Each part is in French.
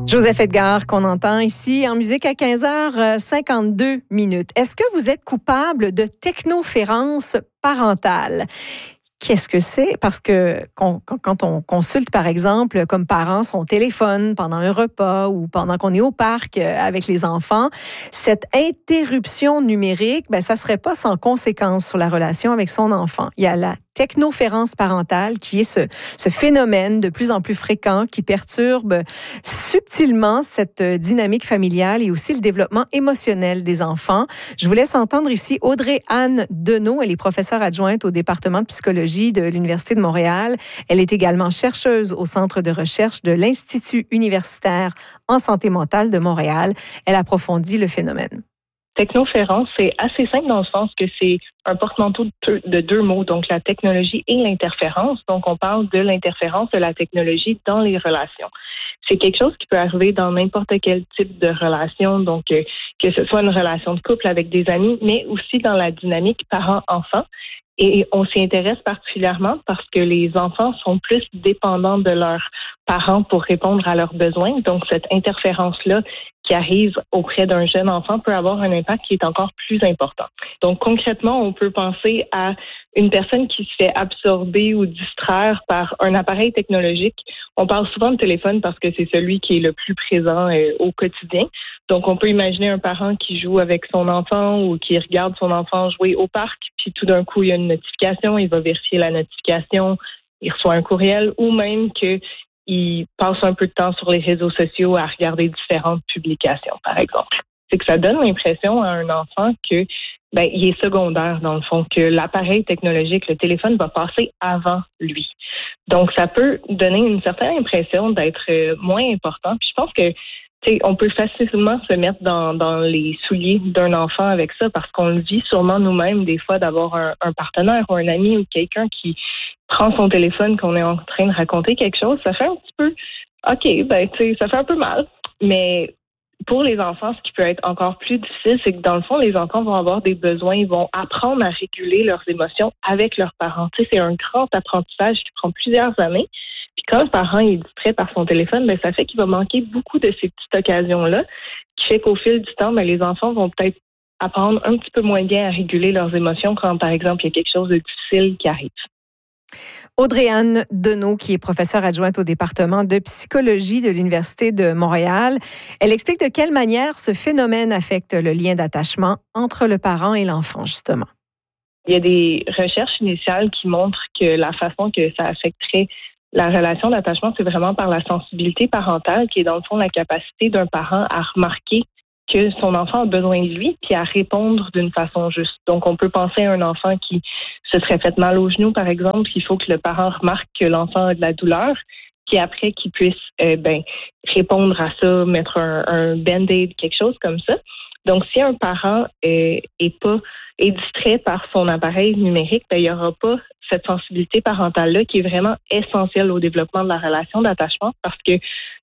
Joseph Edgar, qu'on entend ici en musique à 15h52. Est-ce que vous êtes coupable de technoférence parentale? Qu'est-ce que c'est? Parce que quand on consulte, par exemple, comme parents, son téléphone pendant un repas ou pendant qu'on est au parc avec les enfants, cette interruption numérique, ça ne serait pas sans conséquence sur la relation avec son enfant. Il y a la technoférence parentale qui est ce phénomène de plus en plus fréquent qui perturbe subtilement cette dynamique familiale et aussi le développement émotionnel des enfants. Je vous laisse entendre ici Audrey-Anne Deneau. Elle est professeure adjointe au département de psychologie de l'Université de Montréal. Elle est également chercheuse au centre de recherche de l'Institut universitaire en santé mentale de Montréal. Elle approfondit le phénomène. Technoférence, c'est assez simple dans le sens que c'est un porte-manteau de deux mots, donc la technologie et l'interférence. Donc, on parle de l'interférence de la technologie dans les relations. C'est quelque chose qui peut arriver dans n'importe quel type de relation, donc que ce soit une relation de couple avec des amis, mais aussi dans la dynamique parent-enfant. Et on s'y intéresse particulièrement parce que les enfants sont plus dépendants de leurs parents pour répondre à leurs besoins. Donc, cette interférence-là qui arrive auprès d'un jeune enfant peut avoir un impact qui est encore plus important. Donc, concrètement, on peut penser à une personne qui se fait absorber ou distraire par un appareil technologique. On parle souvent de téléphone parce que c'est celui qui est le plus présent au quotidien. Donc, on peut imaginer un parent qui joue avec son enfant ou qui regarde son enfant jouer au parc, puis tout d'un coup, il y a une notification, il va vérifier la notification, il reçoit un courriel ou même qu'il passe un peu de temps sur les réseaux sociaux à regarder différentes publications, par exemple. C'est que ça donne l'impression à un enfant que il est secondaire, dans le fond, que l'appareil technologique, le téléphone, va passer avant lui. Donc, ça peut donner une certaine impression d'être moins important. Puis je pense que on peut facilement se mettre dans les souliers d'un enfant avec ça parce qu'on le vit sûrement nous-mêmes des fois d'avoir un partenaire ou un ami ou quelqu'un qui prend son téléphone qu'on est en train de raconter quelque chose. Ça fait un petit peu, ça fait un peu mal. Mais pour les enfants, ce qui peut être encore plus difficile, c'est que dans le fond, les enfants vont avoir des besoins, ils vont apprendre à réguler leurs émotions avec leurs parents. C'est un grand apprentissage qui prend plusieurs années. Puis quand le parent est distrait par son téléphone, ça fait qu'il va manquer beaucoup de ces petites occasions-là, qui fait qu'au fil du temps, les enfants vont peut-être apprendre un petit peu moins bien à réguler leurs émotions quand, par exemple, il y a quelque chose de difficile qui arrive. Audrey-Anne Deneau, qui est professeure adjointe au département de psychologie de l'Université de Montréal. Elle explique de quelle manière ce phénomène affecte le lien d'attachement entre le parent et l'enfant, justement. Il y a des recherches initiales qui montrent que la façon que ça affecterait la relation d'attachement, c'est vraiment par la sensibilité parentale, qui est dans le fond la capacité d'un parent à remarquer que son enfant a besoin de lui, puis à répondre d'une façon juste. Donc, on peut penser à un enfant qui se serait fait mal au genou, par exemple. Il faut que le parent remarque que l'enfant a de la douleur, puis après qu'il puisse répondre à ça, mettre un band-aid, quelque chose comme ça. Donc, si un parent est distrait par son appareil numérique, il n'y aura pas cette sensibilité parentale-là qui est vraiment essentielle au développement de la relation d'attachement parce que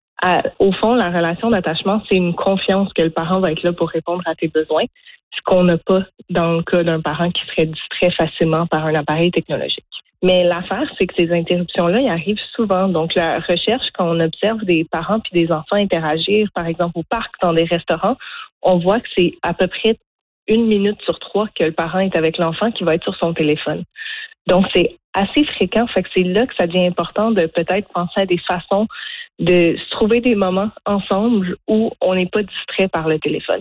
au fond, la relation d'attachement, c'est une confiance que le parent va être là pour répondre à tes besoins, ce qu'on n'a pas dans le cas d'un parent qui serait distrait facilement par un appareil technologique. Mais l'affaire, c'est que ces interruptions-là, ils arrivent souvent. Donc, la recherche, quand on observe des parents puis des enfants interagir, par exemple au parc, dans des restaurants, on voit que c'est à peu près 1 minute sur 3 que le parent est avec l'enfant qui va être sur son téléphone. Donc, c'est assez fréquent. Fait que c'est là que ça devient important de peut-être penser à des façons de se trouver des moments ensemble où on n'est pas distrait par le téléphone.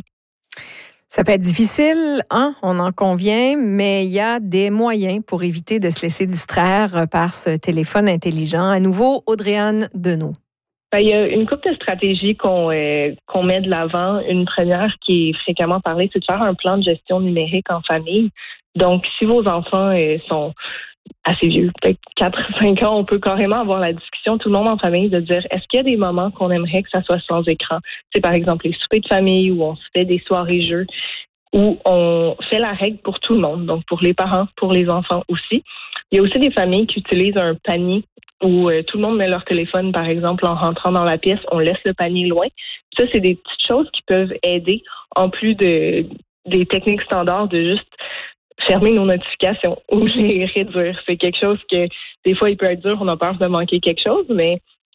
Ça peut être difficile, on en convient, mais il y a des moyens pour éviter de se laisser distraire par ce téléphone intelligent. À nouveau, Audrey-Anne Deneau. Il y a une couple de stratégies qu'on met de l'avant. Une première qui est fréquemment parlée, c'est de faire un plan de gestion numérique en famille. Donc, si vos enfants sont assez vieux, peut-être 4-5 ans, on peut carrément avoir la discussion, tout le monde en famille, de dire est-ce qu'il y a des moments qu'on aimerait que ça soit sans écran? C'est par exemple les soupers de famille où on se fait des soirées-jeux, où on fait la règle pour tout le monde, donc pour les parents, pour les enfants aussi. Il y a aussi des familles qui utilisent un panier où tout le monde met leur téléphone, par exemple, en rentrant dans la pièce, on laisse le panier loin. Ça, c'est des petites choses qui peuvent aider, en plus des techniques standards de juste fermer nos notifications ou les réduire. C'est quelque chose que, des fois, il peut être dur, on a peur de manquer quelque chose, mais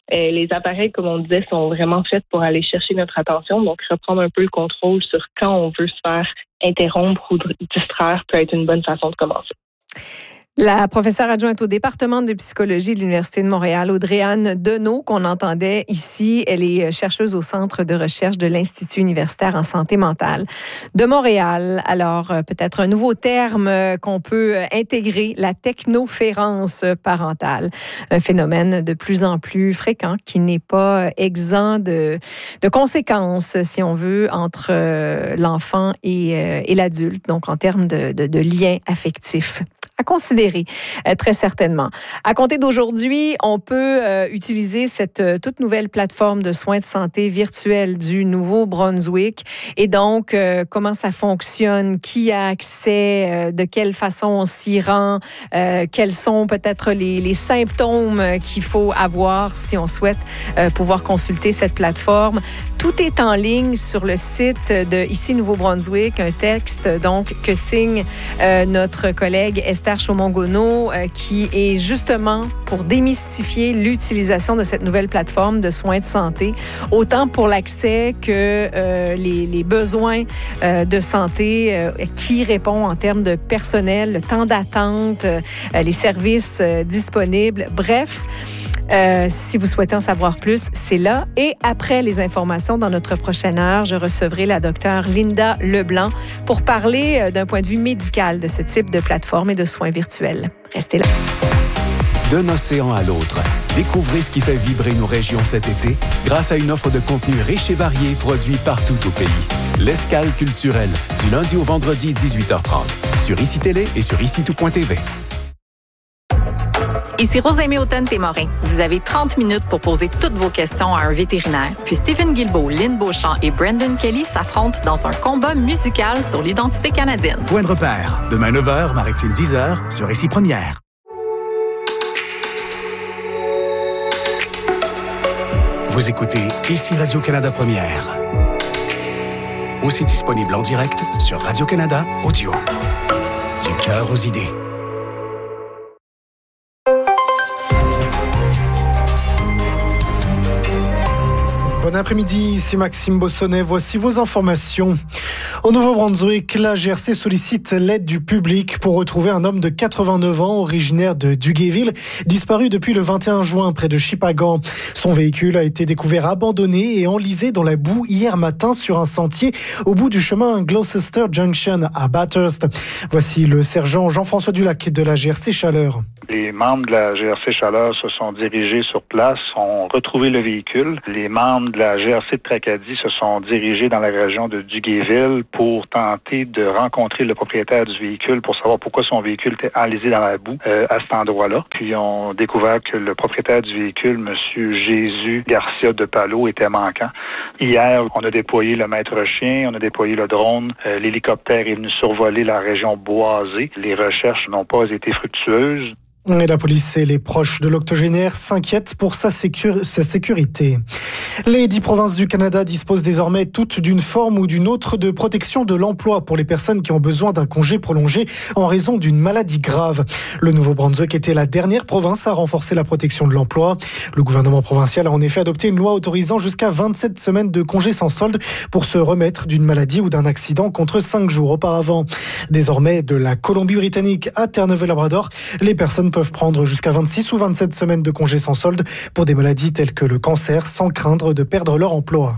Les appareils, comme on disait, sont vraiment faits pour aller chercher notre attention, donc reprendre un peu le contrôle sur quand on veut se faire interrompre ou distraire peut être une bonne façon de commencer. La professeure adjointe au département de psychologie de l'Université de Montréal, Audrey-Anne Deneau, qu'on entendait ici, elle est chercheuse au Centre de recherche de l'Institut universitaire en santé mentale de Montréal. Alors, peut-être un nouveau terme qu'on peut intégrer, la technoférence parentale. Un phénomène de plus en plus fréquent qui n'est pas exempt de conséquences, si on veut, entre l'enfant et l'adulte, donc en termes de liens affectifs. À considérer, très certainement. À compter d'aujourd'hui, on peut utiliser cette toute nouvelle plateforme de soins de santé virtuelle du Nouveau-Brunswick. Et donc, comment ça fonctionne, qui a accès, de quelle façon on s'y rend, quels sont peut-être les symptômes qu'il faut avoir si on souhaite pouvoir consulter cette plateforme. Tout est en ligne sur le site de Ici Nouveau-Brunswick, un texte donc que signe notre collègue Esther Chaumont-Gonneau, qui est justement pour démystifier l'utilisation de cette nouvelle plateforme de soins de santé, autant pour l'accès que les besoins de santé, qui répond en termes de personnel, le temps d'attente, les services disponibles, bref. Si vous souhaitez en savoir plus, c'est là. Et après les informations, dans notre prochaine heure, je recevrai la docteure Linda Leblanc pour parler d'un point de vue médical de ce type de plateforme et de soins virtuels. Restez là. D'un océan à l'autre, découvrez ce qui fait vibrer nos régions cet été grâce à une offre de contenu riche et varié produit partout au pays. L'Escale culturelle, du lundi au vendredi, 18h30, sur ICI Télé et sur ICI-tout.tv. Ici Rosalie Houghton-Témorin. Vous avez 30 minutes pour poser toutes vos questions à un vétérinaire. Puis Stephen Guilbeault, Lynn Beauchamp et Brandon Kelly s'affrontent dans un combat musical sur l'identité canadienne. Point de repère. Demain 9h, Maritime 10h, sur ICI Première. Vous écoutez ICI Radio-Canada Première. Aussi disponible en direct sur Radio-Canada Audio. Du cœur aux idées. Bon après-midi, c'est Maxime Bossonnet. Voici vos informations. Au Nouveau-Brunswick, la GRC sollicite l'aide du public pour retrouver un homme de 89 ans, originaire de Duguayville, disparu depuis le 21 juin près de Shippagan. Son véhicule a été découvert abandonné et enlisé dans la boue hier matin sur un sentier au bout du chemin Gloucester Junction à Bathurst. Voici le sergent Jean-François Dulac de la GRC Chaleur. Les membres de la GRC Chaleur se sont dirigés sur place, ont retrouvé le véhicule. Les membres de la GRC de Tracadie se sont dirigés dans la région de Duguayville pour tenter de rencontrer le propriétaire du véhicule pour savoir pourquoi son véhicule était enlisé dans la boue à cet endroit-là. Puis on a découvert que le propriétaire du véhicule, M. Jésus Garcia de Palo, était manquant. Hier, on a déployé le maître-chien, on a déployé le drone. L'hélicoptère est venu survoler la région boisée. Les recherches n'ont pas été fructueuses. Et la police et les proches de l'octogénaire s'inquiètent pour sa sécurité. Les 10 provinces du Canada disposent désormais toutes d'une forme ou d'une autre de protection de l'emploi pour les personnes qui ont besoin d'un congé prolongé en raison d'une maladie grave. Le Nouveau-Brunswick était la dernière province à renforcer la protection de l'emploi. Le gouvernement provincial a en effet adopté une loi autorisant jusqu'à 27 semaines de congé sans solde pour se remettre d'une maladie ou d'un accident contre 5 jours auparavant. Désormais, de la Colombie-Britannique à Terre-Neuve-et-Labrador, les personnes peuvent prendre jusqu'à 26 ou 27 semaines de congé sans solde pour des maladies telles que le cancer sans craindre de perdre leur emploi.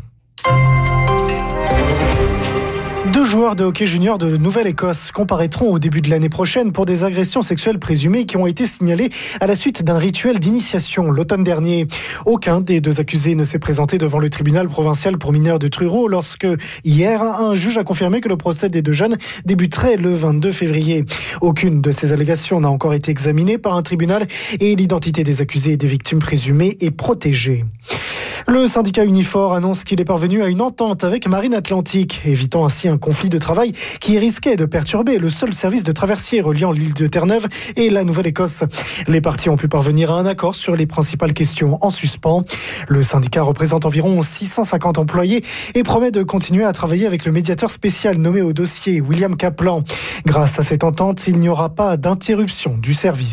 2 joueurs de hockey junior de Nouvelle-Écosse comparaîtront au début de l'année prochaine pour des agressions sexuelles présumées qui ont été signalées à la suite d'un rituel d'initiation l'automne dernier. Aucun des 2 accusés ne s'est présenté devant le tribunal provincial pour mineurs de Truro lorsque, hier, un juge a confirmé que le procès des 2 jeunes débuterait le 22 février. Aucune de ces allégations n'a encore été examinée par un tribunal et l'identité des accusés et des victimes présumées est protégée. Le syndicat Unifor annonce qu'il est parvenu à une entente avec Marine Atlantique, évitant ainsi un conflit de travail qui risquait de perturber le seul service de traversier reliant l'île de Terre-Neuve et la Nouvelle-Écosse. Les parties ont pu parvenir à un accord sur les principales questions en suspens. Le syndicat représente environ 650 employés et promet de continuer à travailler avec le médiateur spécial nommé au dossier, William Kaplan. Grâce à cette entente, il n'y aura pas d'interruption du service.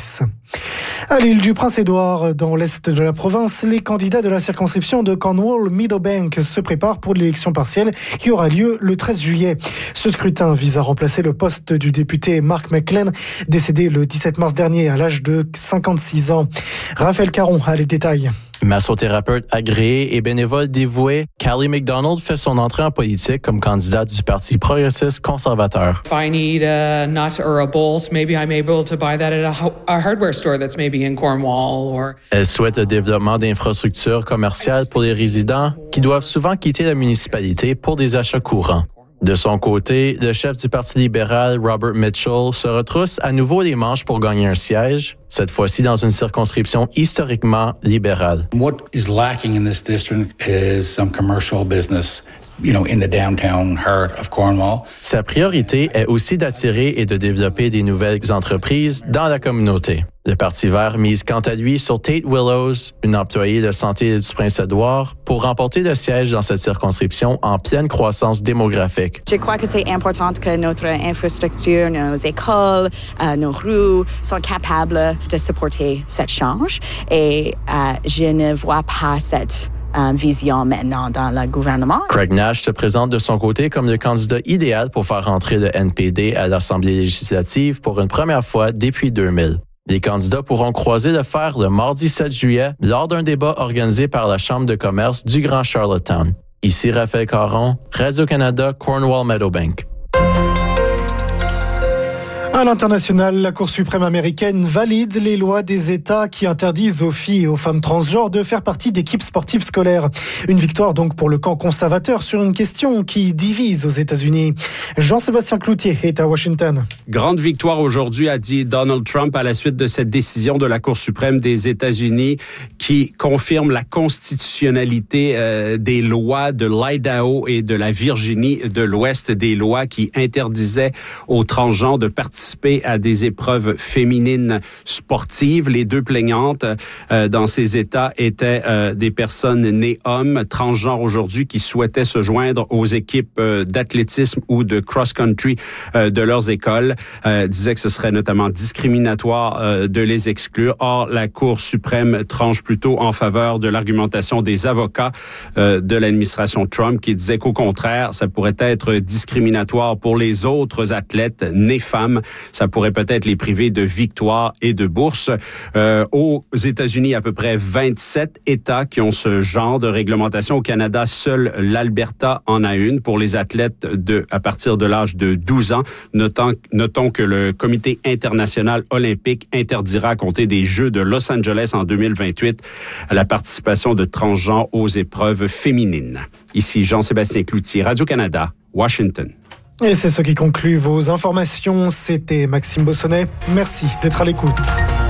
À l'île du Prince-Édouard, dans l'est de la province, les candidats de la circonscription de Cornwall-Meadowbank se préparent pour l'élection partielle qui aura lieu le 13 juillet. Ce scrutin vise à remplacer le poste du député Mark McLean, décédé le 17 mars dernier à l'âge de 56 ans. Raphaël Caron a les détails. Massothérapeute agréée et bénévole dévouée, Callie McDonald fait son entrée en politique comme candidate du Parti progressiste conservateur. If I need a nut or a bolt, maybe I'm able to buy that at a hardware store that's maybe in Cornwall. Elle souhaite le développement d'infrastructures commerciales pour les résidents qui doivent souvent quitter la municipalité pour des achats courants. De son côté, le chef du Parti libéral, Robert Mitchell, se retrousse à nouveau les manches pour gagner un siège, cette fois-ci dans une circonscription historiquement libérale. What is lacking in this district is some commercial business, in the downtown heart of Cornwall. Sa priorité est aussi d'attirer et de développer des nouvelles entreprises dans la communauté. Le Parti vert mise quant à lui sur Tate Willows, une employée de santé du Prince-Édouard, pour remporter le siège dans cette circonscription en pleine croissance démographique. Je crois que c'est important que notre infrastructure, nos écoles, nos rues sont capables de supporter cette change et je ne vois pas cette vision maintenant dans le gouvernement. Craig Nash se présente de son côté comme le candidat idéal pour faire entrer le NPD à l'Assemblée législative pour une première fois depuis 2000. Les candidats pourront croiser le fer le mardi 7 juillet lors d'un débat organisé par la Chambre de commerce du Grand Charlottetown. Ici Raphaël Caron, Radio-Canada, Cornwall-Meadowbank. À l'international, la Cour suprême américaine valide les lois des États qui interdisent aux filles et aux femmes transgenres de faire partie d'équipes sportives scolaires. Une victoire donc pour le camp conservateur sur une question qui divise aux États-Unis. Jean-Sébastien Cloutier est à Washington. Grande victoire aujourd'hui, a dit Donald Trump à la suite de cette décision de la Cour suprême des États-Unis qui confirme la constitutionnalité des lois de l'Idaho et de la Virginie de l'Ouest, des lois qui interdisaient aux transgenres de participer à des épreuves féminines sportives. Les deux plaignantes dans ces États étaient des personnes nées hommes, transgenres aujourd'hui, qui souhaitaient se joindre aux équipes d'athlétisme ou de cross-country de leurs écoles. Disaient que ce serait notamment discriminatoire de les exclure. Or, la Cour suprême tranche plutôt en faveur de l'argumentation des avocats de l'administration Trump qui disaient qu'au contraire, ça pourrait être discriminatoire pour les autres athlètes nés femmes. Ça pourrait peut-être les priver de victoires et de bourses. Aux États-Unis, à peu près 27 États qui ont ce genre de réglementation. Au Canada, seul l'Alberta en a une pour les athlètes à partir de l'âge de 12 ans. Notons que le Comité international olympique interdira à compter des Jeux de Los Angeles en 2028 la participation de transgenres aux épreuves féminines. Ici Jean-Sébastien Cloutier, Radio-Canada, Washington. Et c'est ce qui conclut vos informations. C'était Maxime Bossonnet. Merci d'être à l'écoute.